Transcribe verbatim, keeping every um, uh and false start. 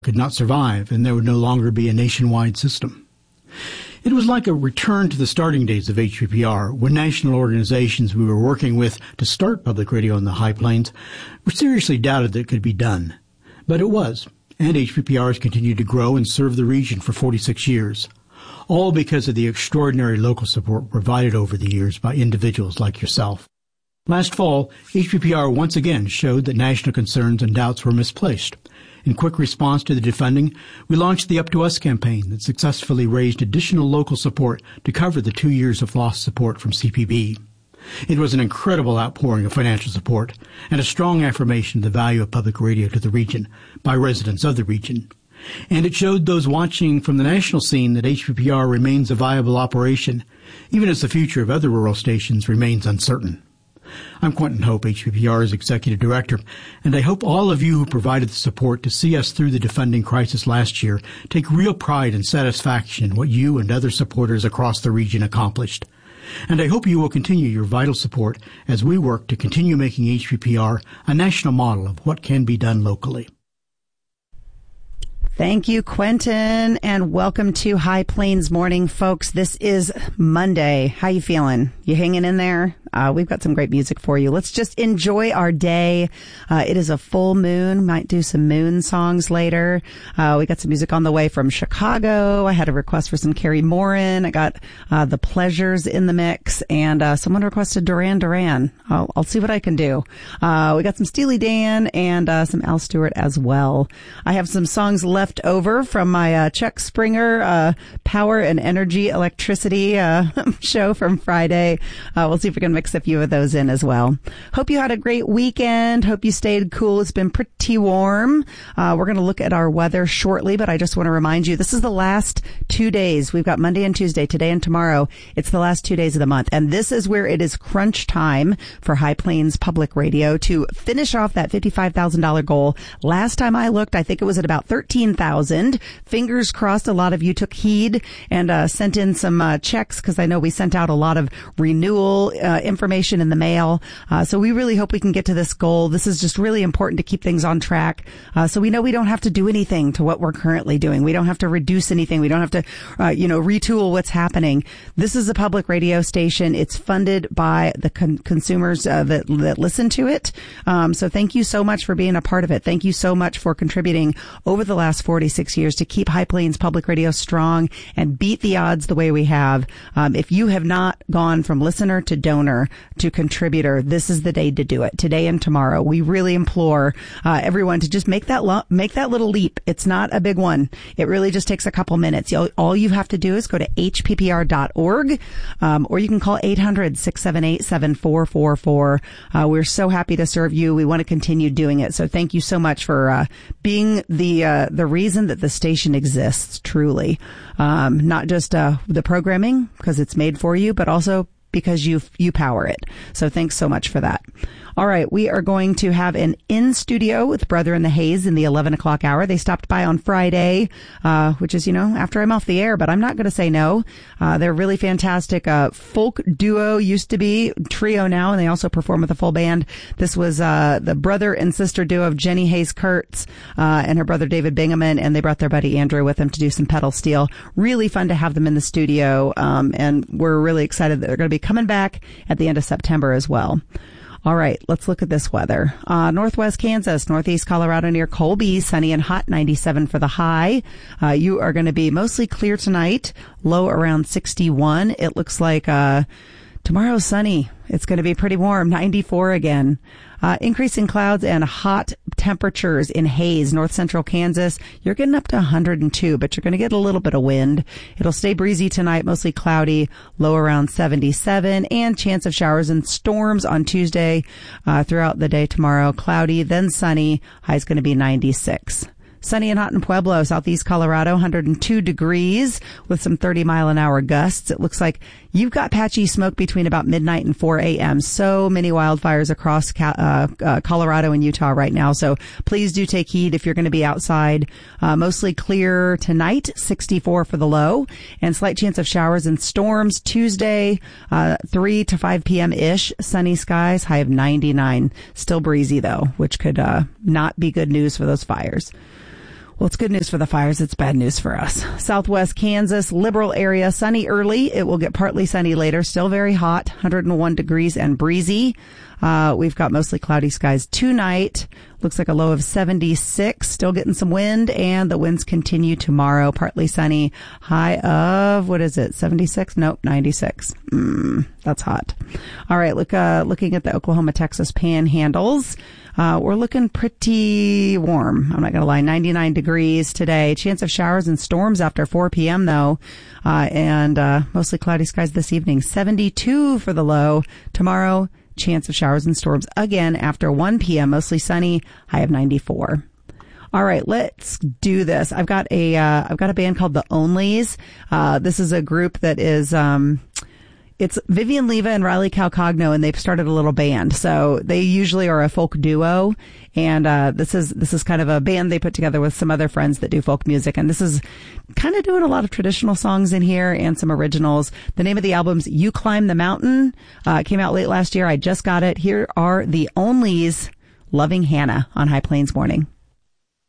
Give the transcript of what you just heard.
could not survive, and there would no longer be a nationwide system. It was like a return to the starting days of H P P R, when national organizations we were working with to start public radio in the High Plains were seriously doubted that it could be done. But it was, and H P P R has continued to grow and serve the region for forty-six years, all because of the extraordinary local support provided over the years by individuals like yourself. Last fall, H P P R once again showed that national concerns and doubts were misplaced. In quick response to the defunding, we launched the Up to Us campaign that successfully raised additional local support to cover the two years of lost support from C P B. It was an incredible outpouring of financial support and a strong affirmation of the value of public radio to the region by residents of the region. And it showed those watching from the national scene that H P P R remains a viable operation, even as the future of other rural stations remains uncertain. I'm Quentin Hope, H P P R's Executive Director, and I hope all of you who provided the support to see us through the defunding crisis last year take real pride and satisfaction in what you and other supporters across the region accomplished. And I hope you will continue your vital support as we work to continue making H P P R a national model of what can be done locally. Thank you, Quentin, and welcome to High Plains Morning, folks. This is Monday. How you feeling? You hanging in there? Uh, we've got some great music for you. Let's just enjoy our day. Uh, it is a full moon. Might do some moon songs later. Uh, we got some music on the way from Chicago. I had a request for some Carrie Morin. I got uh, The Pleasures in the mix, and uh, someone requested Duran Duran. I'll, I'll see what I can do. Uh, we got some Steely Dan and uh, some Al Stewart as well. I have some songs left over from my uh, Chuck Springer uh, Power and Energy Electricity uh, show from Friday. Uh, we'll see if we can mix a few of those in as well. Hope you had a great weekend. Hope you stayed cool. It's been pretty warm. Uh, we're going to look at our weather shortly, but I just want to remind you, this is the last two days. We've got Monday and Tuesday, today and tomorrow. It's the last two days of the month, and this is where it is crunch time for High Plains Public Radio to finish off that fifty-five thousand dollars goal. Last time I looked, I think it was at about thirteen thousand. Fingers crossed a lot of you took heed and uh, sent in some uh, checks, because I know we sent out a lot of renewal uh, information in the mail. Uh, so we really hope we can get to this goal. This is just really important to keep things on track. Uh, so we know we don't have to do anything to what we're currently doing. We don't have to reduce anything. We don't have to, uh, you know, retool what's happening. This is a public radio station. It's funded by the con- consumers uh, that, that listen to it. Um, so thank you so much for being a part of it. Thank you so much for contributing over the last forty-six years to keep High Plains Public Radio strong and beat the odds the way we have. Um, if you have not gone from listener to donor to contributor, this is the day to do it. Today and tomorrow. We really implore uh, everyone to just make that lo- make that little leap. It's not a big one. It really just takes a couple minutes. You'll, all you have to do is go to H P P R dot org, um, or you can call eight hundred, six seven eight, seven four four four. Uh, we're so happy to serve you. We want to continue doing it. So thank you so much for uh, being the uh, the reason that the station exists, truly. Um, not just uh, the programming, because it's made for you, but also because you you power it. So thanks so much for that. All right, we are going to have an in-studio with Brother in the Haze in the eleven o'clock hour. They stopped by on Friday, uh, which is, you know, after I'm off the air, but I'm not going to say no. Uh, they're really fantastic. Uh, folk duo, used to be trio now, and they also perform with a full band. This was uh, the brother and sister duo of Jenny Hayes Kurtz uh, and her brother David Bingaman, and they brought their buddy Andrew with them to do some pedal steel. Really fun to have them in the studio, um, and we're really excited that they're going to be coming back at the end of September as well. All right, let's look at this weather. Uh, northwest Kansas, northeast Colorado near Colby, sunny and hot, ninety-seven for the high. Uh, you are going to be mostly clear tonight, low around sixty-one. It looks like uh tomorrow's sunny. It's going to be pretty warm, ninety-four again. Uh, increasing clouds and hot temperatures in Hays, north central Kansas. You're getting up to one hundred two, but you're going to get a little bit of wind. It'll stay breezy tonight, mostly cloudy, low around seventy-seven, and chance of showers and storms on Tuesday uh, throughout the day tomorrow. Cloudy, then sunny. High's going to be ninety-six. Sunny and hot in Pueblo, southeast Colorado, one hundred two degrees with some thirty mile an hour gusts. It looks like you've got patchy smoke between about midnight and four a.m. So many wildfires across uh, uh, Colorado and Utah right now. So please do take heed if you're going to be outside. Uh, mostly clear tonight, sixty-four for the low, and slight chance of showers and storms Tuesday, uh, three to five p.m. ish. Sunny skies, high of ninety-nine. Still breezy though, which could uh, not be good news for those fires. Well, it's good news for the fires. It's bad news for us. Southwest Kansas, liberal area, sunny early. It will get partly sunny later. Still very hot, one hundred one degrees and breezy. Uh, we've got mostly cloudy skies tonight. Looks like a low of seventy-six. Still getting some wind, and the winds continue tomorrow. Partly sunny. High of, what is it, seventy-six? Nope, ninety-six. Mm, that's hot. All right, look, uh, looking at the Oklahoma-Texas panhandles. Uh, we're looking pretty warm. I'm not going to lie. ninety-nine degrees today. Chance of showers and storms after four p.m. though. Uh, and, uh, mostly cloudy skies this evening. seventy-two for the low. Tomorrow, chance of showers and storms again after one p.m. Mostly sunny. High of ninety-four. All right, let's do this. I've got a, uh, I've got a band called The Onlys. Uh, this is a group that is, um, it's Vivian Leva and Riley Calcagno, and they've started a little band. So they usually are a folk duo. And, uh, this is, this is kind of a band they put together with some other friends that do folk music. And this is kind of doing a lot of traditional songs in here and some originals. The name of the album's You Climb the Mountain. Uh, it came out late last year. I just got it. Here are The Onlys, Loving Hannah on High Plains Morning.